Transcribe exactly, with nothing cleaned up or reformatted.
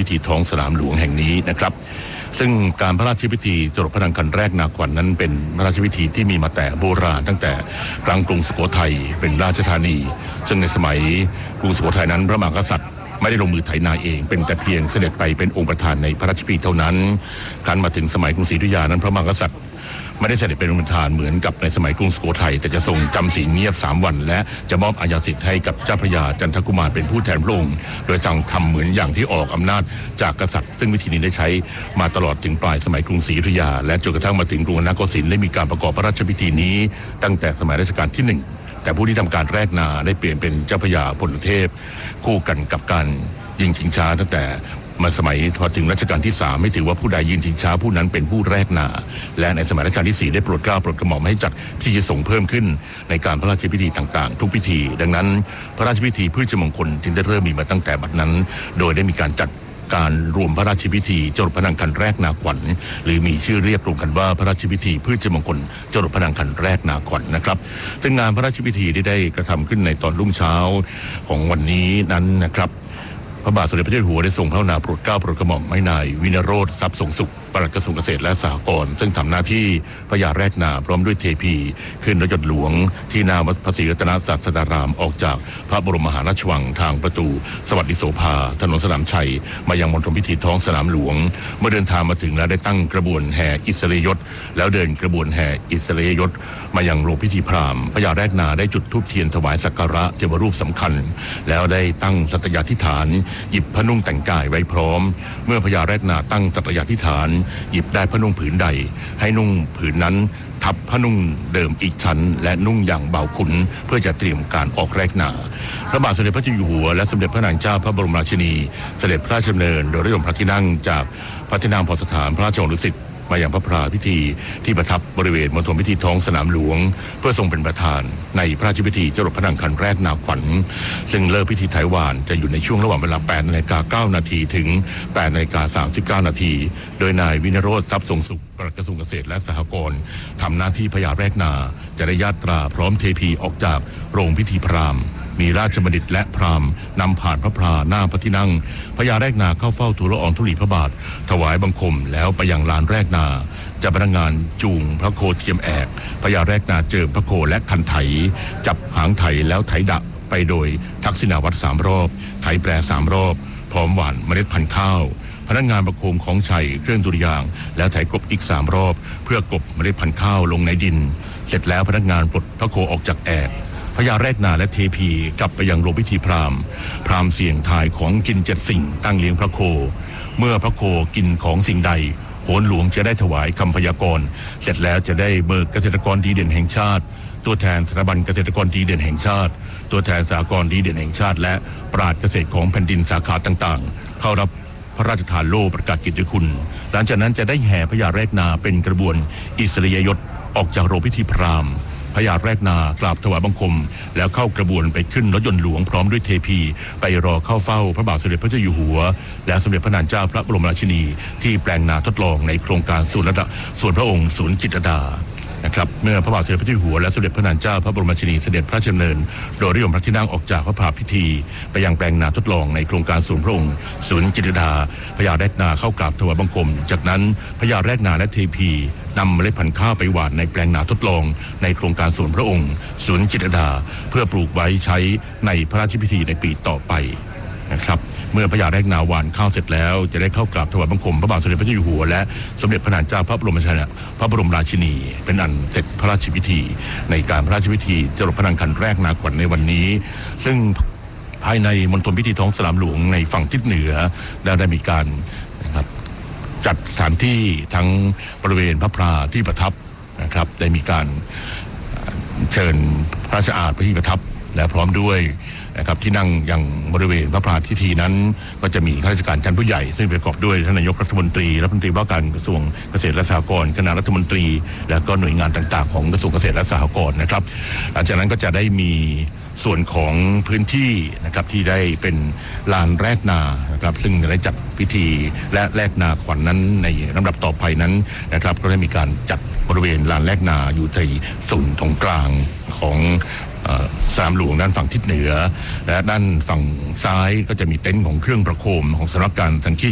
พิธีท้องสนามหลวงแห่งนี้นะครับซึ่งการพระราชพิธีจรดพระนางคันแรกนาขวัญ นั้นเป็นพระราชพิธีที่มีมาแต่โบราณตั้งแต่ครั้งกรุงสุโขทัยเป็นราชธานีซึ่งในสมัยกรุงสุโขทัยนั้นพระมหากษัตริย์ไม่ได้ลงมือไถนาเองเป็นแต่เพียงเสด็จไปเป็นองค์ประธานในพระราชพิธีเท่านั้นการมาถึงสมัยกรุงศรีอยุธยานั้นพระมหากษัตริย์ไม่ได้เสด็จเป็นองค์ประธานเหมือนกับในสมัยกรุงสุโขทัยแต่จะทรงจำศีลเงียบสามวันและจะมอบอาญาสิทธิ์ให้กับเจ้าพระยาจันทกุมารเป็นผู้แทนพระองค์โดยสั่งทำเหมือนอย่างที่ออกอำนาจจากกษัตริย์ซึ่งวิธีนี้ได้ใช้มาตลอดถึงปลายสมัยกรุงศรีอยุธยาและจนกระทั่งมาถึงกรุงอโกสินทร์ได้มีการประกอบพระราชพิธีนี้ตั้งแต่สมัยรัชกาลที่หนึ่งแต่ผู้ที่ทำการแรกนาได้เปลี่ยนเป็นเจ้าพระยาพลเทพคู่กันกับการยิงชิงช้าตั้งแต่มาสมัยพอถึงรัชกาลที่สามไม่ถือว่าผู้ใดยืนชิงช้าผู้นั้นเป็นผู้แรกนาและในสมัยรัชกาลที่สี่ได้โปรดเกล้าโปรดกระหม่อมให้จัดพิธีสงฆ์เพิ่มขึ้นในการพระราชพิธีต่างๆทุกพิธีดังนั้นพระราชพิธีพืชมงคลจึงได้เริ่มมีมาตั้งแต่บัดนั้นโดยได้มีการจัดการรวมพระราชพิธีจรดพระนางคันแรกนาขวัญหรือมีชื่อเรียกตรงกันว่าพระราชพิธีพืชมงคลจรดพระนางคันแรกนาขวัญนะครับซึ่งงานพระราชพิธีที่ได้กระทำขึ้นในตอนรุ่งเช้าของวันนี้นั้นนะครับพระบาทสมเด็จพระเจ้าอยู่หัวได้ทรงพระกรุณาโปรดเกล้าโปรดกระหม่อมให้นายวินโรจน์ทรัพย์สงสุขปลัดกระทรวงเกษตรและสหกรณ์ซึ่งทำหน้าที่พระยาแรกนาพร้อมด้วยเทพีขึ้นรถยนต์หลวงที่หน้าวัดพระศรีรัตนศาสดารามออกจากพระบรมมหาราชวังทางประตูสวัสดิโสภาถนนสนามชัยมายังมณฑลพิธีท้องสนามหลวงเมื่อเดินทางมาถึงแล้วได้ตั้งกระบวนแห่อิสริยยศแล้วเดินกระบวนแห่อิสริยยศมายังโรงพิธีพราหมณ์พระยาแรกนาได้จุดธูปเทียนถวายสักการะเทวรูปสำคัญแล้วได้ตั้งสัตยาธิษฐานหยิบพระนุ่งแต่งกายไว้พร้อมเมื่อพระยาแรกนาตั้งสัตยาธิษฐานหยิบได้พระนุ่งผืนใดให้นุ่งผืนนั้นทับพระนุ่งเดิมอีกชั้นและนุ่งอย่างเบาขุนเพื่อจะเตรียมการออกแรกนาพระบาทสมเด็จพระเจ้าอยู่หัวและสมเด็จพระนางเจ้าพระบรมราชินีเสด็จพระราชดำเนินโดยรถยนต์พระที่นั่งจากพระที่นั่งพอสถานพระราชวังดุสิตมาอย่างพระพราพิธีที่ประทับบริเวณมณฑลพิธีท้องสนามหลวงเพื่อทรงเป็นประธานในพระราชพิธีจรดพระนางคันแรกนาขวัญซึ่งเลิกพิธีไถวานจะอยู่ในช่วงระหว่างเวลา แปดนาฬิกาเก้านาที ถึง แปดนาฬิกาสามสิบเก้านาทีโดยนายวินโรจน์ทรัพย์สงสุขปลัดกระทรวงเกษตรและสหกรณ์ทำหน้าที่พระยาแรกนาจะได้ญาตราพร้อมเทพีออกจากโรงพิธีพราหมณ์มีราชบัณฑิตและพราหมณ์นำผ่านพระพราหน้าพระที่นั่งพญาแรกนาเข้าเฝ้าทูลละอองธุลีพระบาทถวายบังคมแล้วไปยังลานแรกนาจะพนักงานจูงพระโคเทียมแอกพญาแรกนาเจิมพระโคและคันไถจับหางไถแล้วไถดะไปโดยทักษิณาวัตรสามรอบไถแปรสามรอบพร้อมหว่านเมล็ดพันธุ์ข้าวพนักงานประโคมของชัยเครื่องดุริยางค์แล้วไถกบอีกสามรอบเพื่อกบเมล็ดพันธุ์ข้าวลงในดินเสร็จแล้วพนักงานปลดพระโคออกจากแอกพญาแรกนาและเทพีกลับไปยังโรงพิธีพราหมณ์พราหมณ์เสี่ยงทายของกินเจ็ดสิ่งตั้งเลี้ยงพระโคเมื่อพระโคกินของสิ่งใดโหนหลวงจะได้ถวายคำพยากรณ์เสร็จแล้วจะได้เบิกเกษตรกรดีเด่นแห่งชาติตัวแทนสถาบันเกษตรกรดีเด่นแห่งชาติตัวแทนสหกรณ์ดีเด่นแห่งชาติและปราชญ์เกษตรของแผ่นดินสาขาต่างๆเข้ารับพระราชทานโล่ประกาศเกียรติคุณหลังจากนั้นจะได้แห่พญาแรกนาเป็นกระบวนอิสริยยศออกจากโรงพิธีพราหมณ์พญาแรกนากราบถวายบังคมแล้วเข้ากระบวนไปขึ้นรถยนต์หลวงพร้อมด้วยเทพีไปรอเข้าเฝ้าพระบาทสมเด็จพระเจ้าอยู่หัวและสมเด็จพระนางเจ้าพระบรมราชินีที่แปลงนาทดลองในโครงการศูนย์ระดับส่วนพระองค์ศูนย์จิตรลดานะครับเมื่อพระบาทสมเด็จพระเจ้าอยู่หัวและสมเด็จพระนางเจ้าพระบรมราชินีเสด็จพระราชดำเนินโดยรถยนต์พระที่นั่งออกจากพระพาพิธีไปยังแปลงนาทดลองในโครงการศูนย์พระองค์ศูนย์จิตรลดาพญาแรกนาเข้ากราบถวายบังคมจากนั้นพญาแรกนาและเทพีนำเมล็ดพันธุ์ข้าวไปหว่านในแปลงนาทดลองในโครงการศูนย์พระองค์ศูนย์จิตรลดาเพื่อปลูกไว้ใช้ในพระราชพิธีในปีต่อไปนะครับเมื่อพญาแรกนาหว่านข้าวเสร็จแล้วจะได้เข้ากราบถวายบังคมพระบาทสมเด็จพระเจ้าอยู่หัวและสมเด็จพระนางเจ้าพระบรมชนพระบรมราชินีเป็นอันเสร็จพระราชพิธีในการพระราชพิธีจรดพระนางคันแรกนาขวัญในวันนี้ซึ่งภายในมณฑลพิธีท้องสนามหลวงในฝั่งทิศเหนือได้มีการนะครับจัดสถานที่ทั้งบริเวณพระพราที่ประทับนะครับได้มีการเชิญพระราชอาณาพระที่ประทับและพร้อมด้วยนะครับที่นั่งยังบริเวณพระพราพิธีนั้นก็จะมีข้าราชการชั้นผู้ใหญ่ซึ่งประกอบด้วยท่านนายกรัฐมนตรีรัฐมนตรีว่าการกระทรวงเกษตรและสหกรณ์คณะรัฐมนตรีและก็หน่วยงานต่างๆของกระทรวงเกษตรและสหกรณ์นะครับหลังจากนั้นก็จะได้มีส่วนของพื้นที่นะครับที่ได้เป็นลานแรกนานะครับซึ่งได้จัดพิธีและแรกนาขวัญ น, นั้นในลำดับต่อไปนั้นนะครับก็ได้มีการจัดบริเวณลานแรกนาอยู่ในศูนย์ตรงกลางของสนามหลวงด้านฝั่งทิศเหนือและด้านฝั่งซ้ายก็จะมีเต็นท์ของเครื่องประโคมของสำนักการสังคี